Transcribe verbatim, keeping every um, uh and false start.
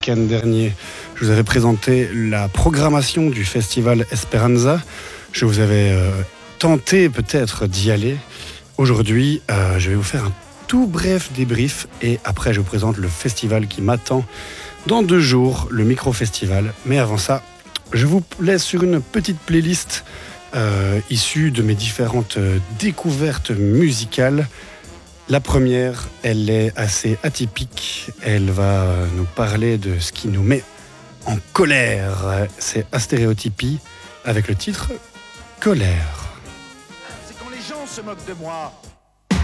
week-end dernier, je vous avais présenté la programmation du festival Esperanza. Je vous avais euh, tenté peut-être d'y aller. Aujourd'hui, euh, je vais vous faire un tout bref débrief et après je vous présente le festival qui m'attend dans deux jours, le Micro-Festival. Mais avant ça, je vous laisse sur une petite playlist euh, issue de mes différentes euh, découvertes musicales. La première, elle est assez atypique. Elle va nous parler de ce qui nous met en colère. C'est Astéréotypie avec le titre Colère. C'est quand les gens se moquent de moi.